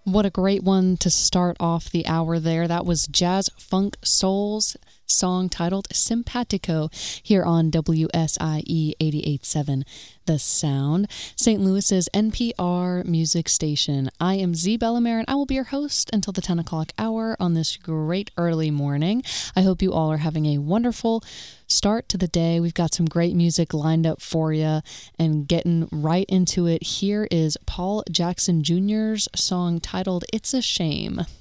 What a great one to start off the hour there. That was Jazz Funk Soul's song titled Simpatico here on WSIE 88.7 The Sound, St. Louis's NPR music station. I am Z Bellamere, and I will be your host until the 10 o'clock hour on this great early morning. I hope you all are having a wonderful start to the day. We've got some great music lined up for you, and getting right into it, here is Paul Jackson Jr.'s song titled It's a Shame.